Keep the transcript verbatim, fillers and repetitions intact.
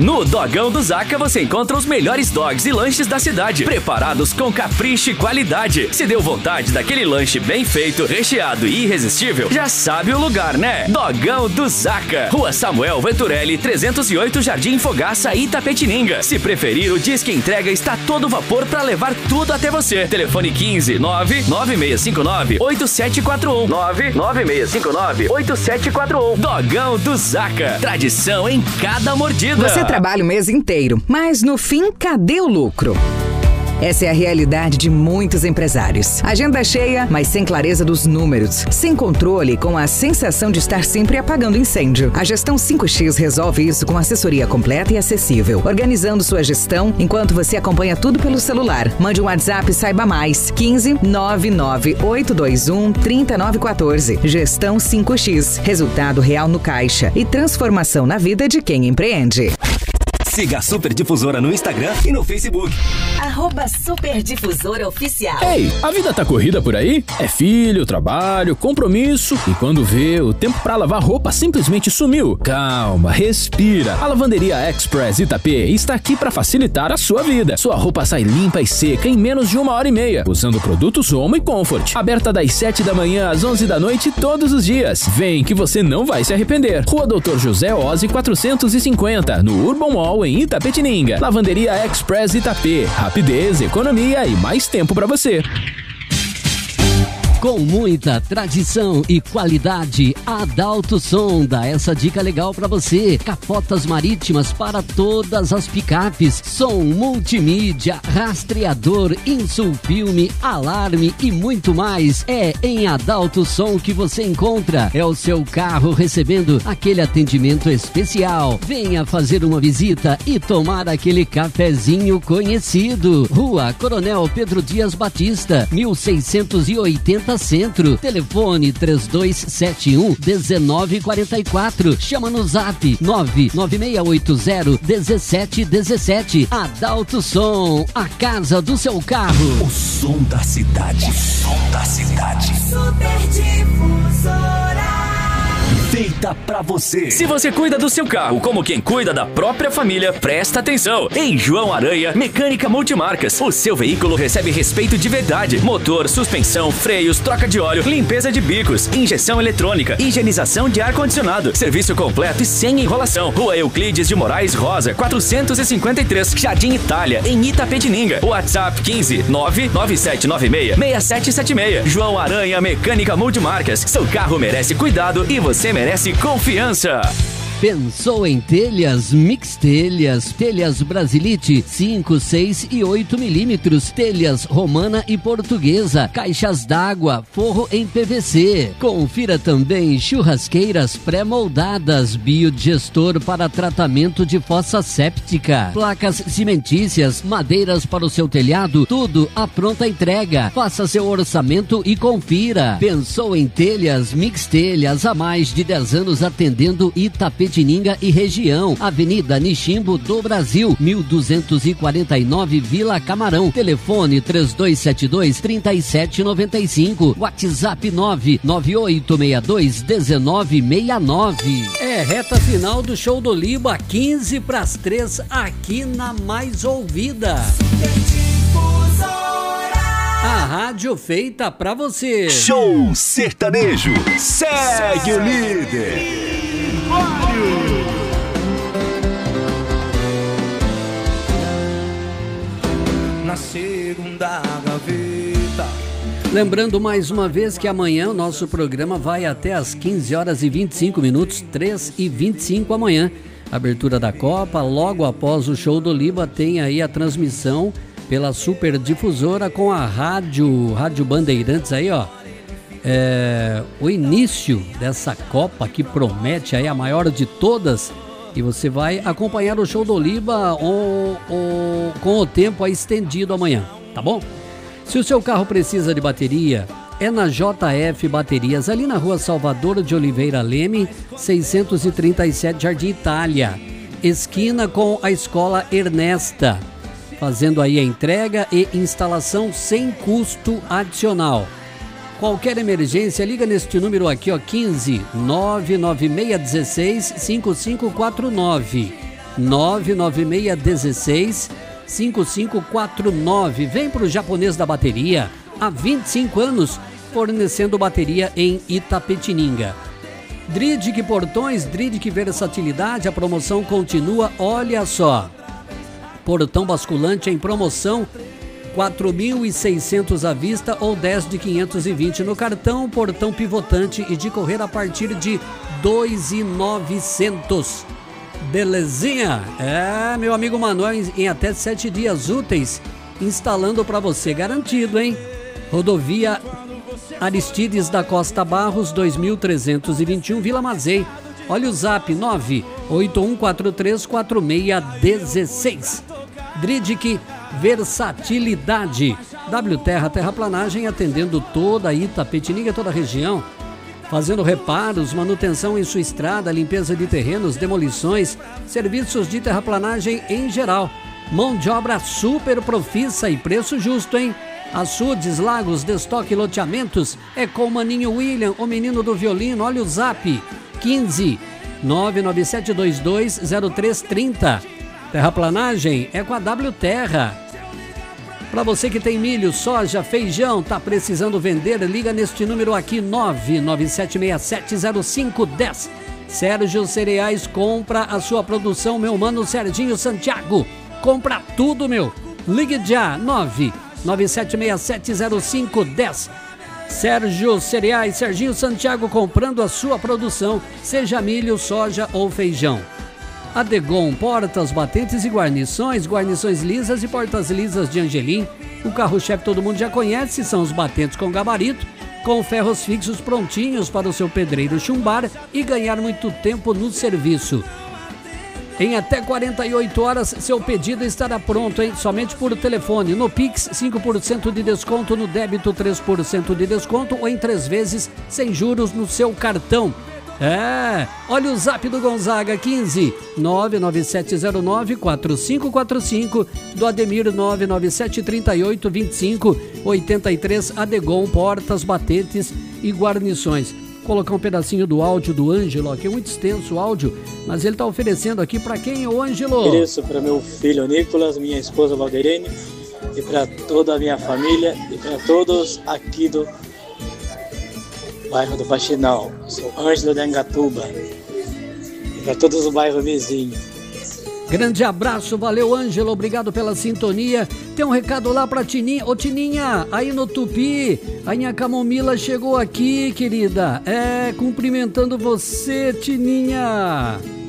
No Dogão do Zaca você encontra os melhores dogs e lanches da cidade, preparados com capricho e qualidade. Se deu vontade daquele lanche bem feito, recheado e irresistível, já sabe o lugar, né? Dogão do Zaca, Rua Samuel Venturelli, trezentos e oito, Jardim Fogaça, Itapetininga. Se preferir, o Disque Entrega está a todo vapor para levar tudo até você. Telefone quinze, nove nove seis cinco nove, oito sete quatro um. nove nove seis cinco nove, oito sete quatro um. Dogão do Zaca, tradição em cada mordida. Você trabalha o mês inteiro, mas no fim, cadê o lucro? Essa é a realidade de muitos empresários. Agenda cheia, mas sem clareza dos números. Sem controle, com a sensação de estar sempre apagando incêndio. A Gestão cinco X resolve isso com assessoria completa e acessível. Organizando sua gestão enquanto você acompanha tudo pelo celular. Mande um WhatsApp e saiba mais. quinze, nove nove oito dois um, três nove um quatro. Gestão cinco X. Resultado real no caixa e transformação na vida de quem empreende. Siga a Super Difusora no Instagram e no Facebook. Arroba Super Difusora Oficial. Ei, a vida tá corrida por aí? É filho, trabalho, compromisso e quando vê, o tempo pra lavar roupa simplesmente sumiu. Calma, respira. A Lavanderia Express Itapê está aqui pra facilitar a sua vida. Sua roupa sai limpa e seca em menos de uma hora e meia, usando produtos Omo e Comfort. Aberta das sete da manhã às onze da noite todos os dias. Vem que você não vai se arrepender. Rua Doutor José Ozzi quatrocentos e cinquenta, no Urban Mall em Itapetininga. Lavanderia Express Itapê. Rapidez, economia e mais tempo para você. Com muita tradição e qualidade, a Adalto Som dá essa dica legal para você. Capotas marítimas para todas as picapes, som multimídia, rastreador, insulfilme, alarme e muito mais. É em Adalto Som que você encontra. É o seu carro recebendo aquele atendimento especial. Venha fazer uma visita e tomar aquele cafezinho conhecido. Rua Coronel Pedro Dias Batista, mil seiscentos e oitenta Centro. Telefone três dois sete um, um nove quatro quatro. Chama no zap nove nove seis oito zero, um sete um sete. Adalto Som, a casa do seu carro. O som da cidade. O som da cidade. Super Difusora. Feita pra você. Se você cuida do seu carro como quem cuida da própria família, presta atenção. Em João Aranha, Mecânica Multimarcas. O seu veículo recebe respeito de verdade. Motor, suspensão, freios, troca de óleo, limpeza de bicos, injeção eletrônica, higienização de ar-condicionado. Serviço completo e sem enrolação. Rua Euclides de Moraes Rosa, quatrocentos e cinquenta e três, Jardim Itália, em Itapetininga. WhatsApp quinze, nove nove sete nove seis, seis sete sete seis. João Aranha, Mecânica Multimarcas. Seu carro merece cuidado e você merece confiança. Pensou em telhas? Mix Telhas, telhas Brasilite cinco, seis e oito milímetros, telhas romana e portuguesa, caixas d'água, forro em P V C. Confira também churrasqueiras pré-moldadas, biodigestor para tratamento de fossa séptica, placas cimentícias, madeiras para o seu telhado, tudo à pronta entrega. Faça seu orçamento e confira. Pensou em telhas? Mix Telhas, há mais de dez anos atendendo Itapetininga e região. Avenida Niximbo do Brasil, mil duzentos e quarenta e nove, Vila Camarão. Telefone três dois sete dois, três sete nove cinco. WhatsApp nove nove oito seis dois, um nove seis nove. É reta final do Show do Liba, quinze para as três, aqui na Mais Ouvida. A rádio feita pra você. Show Sertanejo. Segue o líder. Na segunda gaveta. Lembrando mais uma vez que amanhã o nosso programa vai até às quinze horas e vinte e cinco minutos, três e vinte e cinco amanhã. Abertura da Copa, logo após o Show do Liba tem aí a transmissão pela Super Difusora com a rádio, Rádio Bandeirantes aí, ó. É, o início dessa Copa que promete aí a maior de todas, e você vai acompanhar o Show do Liba o, o, com o tempo aí estendido amanhã, tá bom? Se o seu carro precisa de bateria, é na J F Baterias, ali na Rua Salvador de Oliveira Leme, seiscentos e trinta e sete, Jardim Itália, esquina com a Escola Ernesta, fazendo aí a entrega e instalação sem custo adicional. Qualquer emergência, liga neste número aqui, ó, quinze, nove nove seis um seis, cinco cinco quatro nove. nove nove seis um seis cinco cinco quatro nove. Vem pro Japonês da Bateria, há vinte e cinco anos, fornecendo bateria em Itapetininga. Dridic Portões, Dridic Versatilidade, a promoção continua, olha só. Portão basculante em promoção, quatro mil e seiscentos à vista ou dez de quinhentos e vinte no cartão. Portão pivotante e de correr a partir de dois mil e novecentos. Belezinha? É, meu amigo Manuel, em, em até sete dias úteis, instalando para você, garantido, hein? Rodovia Aristides da Costa Barros, dois mil trezentos e vinte e um, Vila Mazei. Olha o zap, nove oito um quatro três quatro seis um seis. Dridic Versatilidade. W Terra Terraplanagem, atendendo toda a Itapetininga, toda a região, fazendo reparos, manutenção em sua estrada, limpeza de terrenos, demolições, serviços de terraplanagem em geral. Mão de obra super profissa e preço justo, hein? Açudes, lagos, destoque e loteamentos é com o Maninho William, o menino do violino. Olha o zap, quinze nove nove sete dois dois zero três três zero. Terraplanagem é com a W Terra. Para você que tem milho, soja, feijão, tá precisando vender, liga neste número aqui, nove nove sete seis sete zero cinco um zero. Sérgio Cereais, compra a sua produção, meu mano Serginho Santiago. Compra tudo, meu. Ligue já, nove nove sete seis sete zero cinco um zero. Sérgio Cereais, Serginho Santiago, comprando a sua produção, seja milho, soja ou feijão. Adegon, portas, batentes e guarnições, guarnições lisas e portas lisas de Angelim. O carro-chefe todo mundo já conhece, são os batentes com gabarito, com ferros fixos prontinhos para o seu pedreiro chumbar e ganhar muito tempo no serviço. Em até quarenta e oito horas, seu pedido estará pronto, hein? Somente por telefone. No Pix, cinco por cento de desconto, no débito, três por cento de desconto ou em três vezes, sem juros no seu cartão. É, olha o zap do Gonzaga, quinze nove nove sete zero nove quatro cinco quatro cinco, do Ademir nove nove sete três oito dois cinco oito três, Adegon, portas, batentes e guarnições. Vou colocar um pedacinho do áudio do Ângelo, aqui é muito extenso o áudio, mas ele está oferecendo aqui para quem, o Ângelo? Isso, para meu filho Nicolas, minha esposa Valderene, e para toda a minha família e para todos aqui do bairro do Faxinal. Sou Ângelo da Engatuba. E para todos os bairros vizinhos. Grande abraço, valeu Ângelo, obrigado pela sintonia. Tem um recado lá pra Tininha. Ô Tininha, aí no Tupi, a minha Camomila chegou aqui, querida. É, cumprimentando você, Tininha.